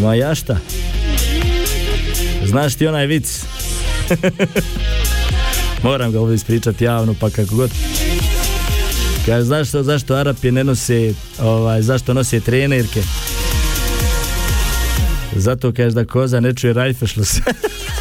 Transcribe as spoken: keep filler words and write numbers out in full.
Ma ja šta? Znaš ti onaj vic? Moram ga ovdje ispričati javno, pa kako god. Kaže, zašto, zašto Arapi ne nose, ovaj, zašto nose trenerke? Zato kaže da koza ne čuje rajfešlus.